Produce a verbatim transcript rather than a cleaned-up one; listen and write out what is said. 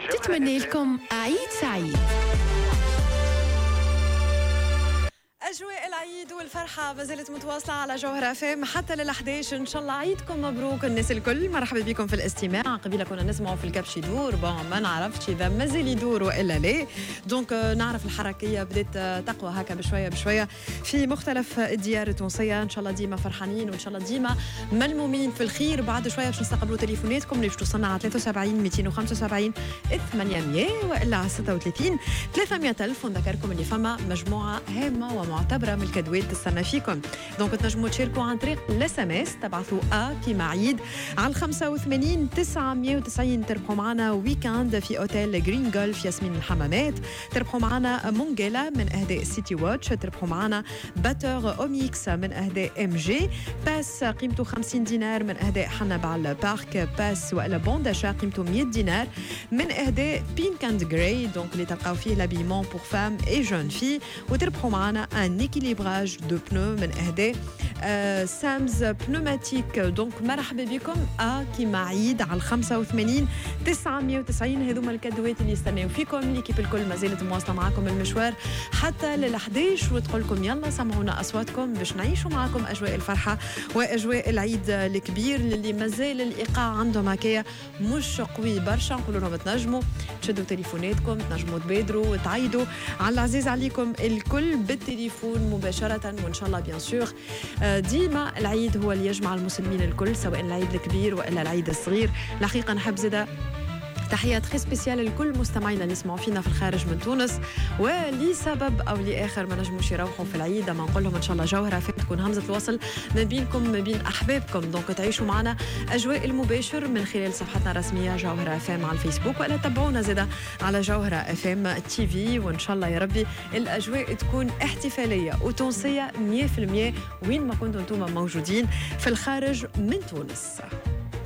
تتمنى لكم عيد سعيد. أجواء العيد والفرحة ما زالت متواصلة على جوهرة فام حتى للحداش. إن شاء الله عيدكم مبروك الناس الكل. مرحبا بكم في الاستماع. قبيلة كنا نسمعوا في الكبش يدور، بون ما نعرفش إذا مازال يدور وإلا لا. دونك نعرف الحركية بدأت تقوى هكا بشوية بشوية في مختلف الديار التونسية. إن شاء الله ديما فرحانين وإن شاء الله ديما ملمومين في الخير. بعد شوية باش نستقبلوا تليفوناتكم اللي باش توصلنا على ثلاثة وسبعين مئتين وخمسة وسبعين ثمانمئة وإلا على ستة وثلاثين ثلاثمئة ألف. ونذكركم اللي فما مجموعة هامة ومعتبرة من الكادوات تستنى فيكم. دونك تنجموا تشاركوا عن طريق الاس ام اس، تبعثوا ا كيما عيد على خمسة وثمانين تسعمئة وتسعين. تربحوا معنا ويكاند في اوتيل جرين جولف ياسمين الحمامات. تربحوا معنا مونجيلا من اهداء سيتي واتش. تربحوا معنا باتور اوميكس من اهداء ام جي. باس قيمته خمسين دينار من اهداء حنا بعل بارك باس، والا بون داشا قيمته مئة دينار من اهداء بينك اند جراي، دونك اللي تلقاو فيه لابيمون بور فام اي جون في. وتربحوا معنا ان équilibrage de pneus من اهداء آه سامز بنوماتيك. دونك مرحبا بكم ا كيما عيد على خمسة وثمانين تسعمئة وتسعين. هذوما الكادوات اللي يستناو فيكم. ليكيب الكل ما زالت مواصله معكم المشوار حتى للحداش، وتقول لكم يلا سمعونا اصواتكم باش نعيشوا معكم اجواء الفرحه واجواء العيد الكبير. اللي مازال الايقاع عندهم هكايا مش قوي برشا، نقولوا لهم تنجموا تشدوا تليفوناتكم، تنجموا تبادروا وتعيدوا على العزيز عليكم الكل بالتليفون مباشره. وان شاء الله بيان سور ديما العيد هو اللي يجمع المسلمين الكل، سواء العيد الكبير والا العيد الصغير. الحقيقه نحب زاده تحية تخي سبيسيال لكل مستمعينا اللي يسمعوا فينا في الخارج من تونس، ولسبب او لاخر ما نجموش يروحوا في العيد. اما نقول لهم ان شاء الله جوهرة فين تكون همزة الوصل ما بينكم ما بين احبابكم. دونك تعيشوا معنا اجواء المباشر من خلال صفحتنا الرسمية جوهرة اف ام على الفيسبوك، ولا تابعونا زاده على جوهرة اف ام تي في. وان شاء الله يا ربي الاجواء تكون احتفالية وتونسية مئة بالمئة وين ما كنتم انتم موجودين في الخارج من تونس.